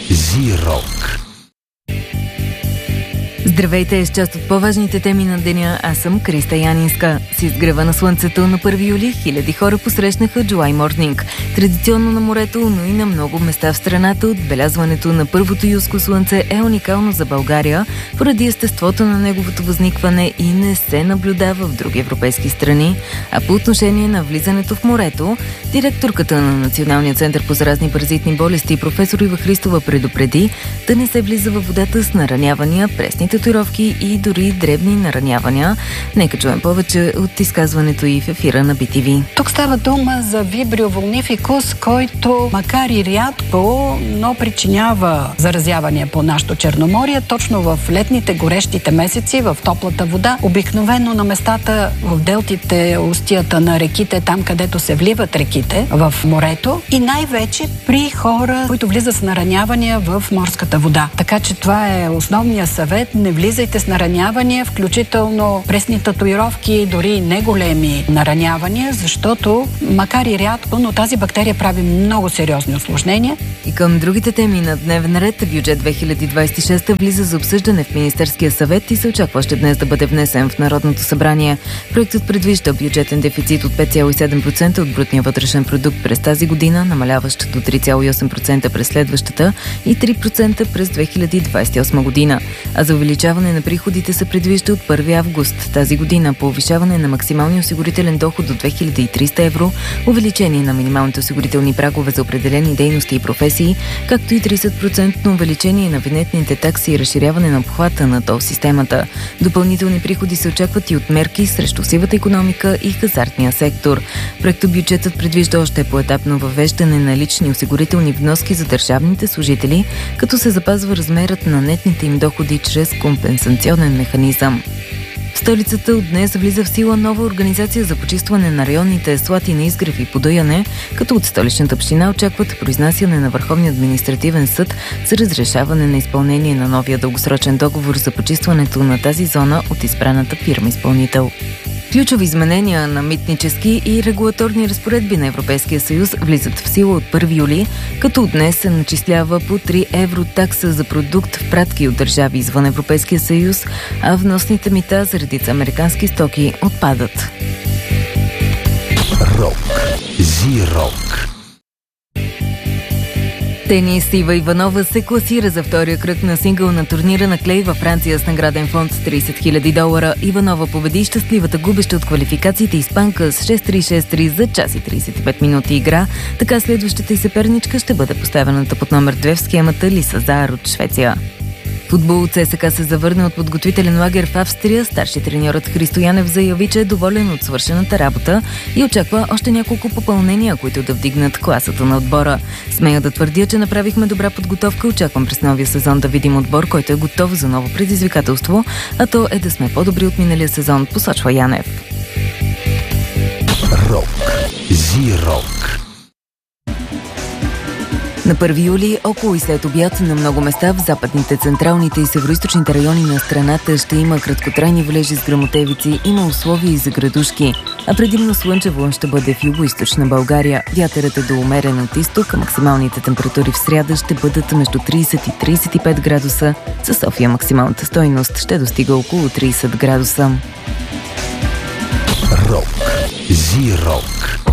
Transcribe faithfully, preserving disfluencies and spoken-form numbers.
Зирок. Здравейте, с част от по-важните теми на деня. Аз съм Криста Янинска. С изгрева на слънцето на първи юли хиляди хора посрещнаха July Morning. Традиционно на морето, но и на много места в страната, отбелязването на първото юлско слънце е уникално за България, поради естеството на неговото възникване и не се наблюдава в други европейски страни. А по отношение на влизането в морето, директорката на Националния център по заразни паразитни болести професор Ива Христова предупреди да не се влиза във водата с наранявания, пресни татуировки и дори дребни наранявания. Нека чуем повече от изказването и в ефира на би ти ви. Тук става дума за вибрио вулнификус, който макар и рядко, но причинява заразявания по нашото Черноморие, точно в летните горещите месеци, в топлата вода. Обикновено на местата в делтите, устията на реките, там където се вливат реките в морето и най-вече при хора, които влизат с наранявания в морската вода. Така че това е основният съвет. Не влизайте с наранявания, включително пресни татуировки, дори неголеми наранявания, защото макар и рядко, но тази бактерия прави много сериозни усложнения. И към другите теми на дневен ред, бюджет две хиляди двадесет и шеста влиза за обсъждане в Министерския съвет и се очаква още днес да бъде внесен в Народното събрание. Проектът предвижда бюджетен дефицит от пет цяло и седем процента от брутния вътрешен продукт през тази година, намаляващ до три цяло и осем процента през следващата и три процента през две хиляди двадесет и осма година. А за увеличаване на приходите се предвижда от първи август тази година повишаване на максималния осигурителен доход до две хиляди и триста евро, увеличение на минималните осигурителни прагове за определени дейности и професии, както и тридесет процента увеличение на винетните такси и разширяване на обхвата на тол системата. Допълнителни приходи се очакват и от мерки срещу сивата икономика и хазартния сектор. Проектобюджетът предвижда още поетапно въвеждане на лични осигурителни вноски за държавните служители, като се запазва размерът на нетните им доходи чрез компенсационен механизъм. В столицата от днес влиза в сила нова организация за почистване на районните Слатина, Изгрев и Подуяне, като от столичната община очакват произнасяне на Върховния административен съд за разрешаване на изпълнение на новия дългосрочен договор за почистването на тази зона от избраната фирма-изпълнител. Ключови изменения на митнически и регулаторни разпоредби на Европейския съюз влизат в сила от първи юли, като от днес се начислява по три евро такса за продукт в пратки от държави извън Европейския съюз, а вносните мита за редица американски стоки отпадат. Рок. Зирок. Тенис Ива Иванова се класира за втория кръг на сингъл на турнира на клей във Франция с награден фонд с тридесет хиляди долара. Иванова победи щастливата губеща от квалификациите испанка с шест три шест три за час и тридесет и пет минути игра. Така следващата й съперничка ще бъде поставената под номер две в схемата Лиса Заар от Швеция. Футбол от ЦСКА се завърна от подготвителен лагер в Австрия. Старши треньорът Христо Янев заяви, че е доволен от свършената работа и очаква още няколко попълнения, които да вдигнат класата на отбора. Смея да твърдя, че направихме добра подготовка. Очаквам през новия сезон да видим отбор, който е готов за ново предизвикателство, а то е да сме по-добри от миналия сезон, посочва Янев. Рок. Зирок. На първи юли, около и след обяд, на много места в западните, централните и североизточните райони на страната ще има краткотрайни валежи с гръмотевици, има условия и за градушки, а предимно слънчево ще бъде в югоизточна България. Вятърът е до умерен от изток, а максималните температури в сряда ще бъдат между тридесет и тридесет и пет градуса. За София максималната стойност ще достига около тридесет градуса. Рок. Зирок.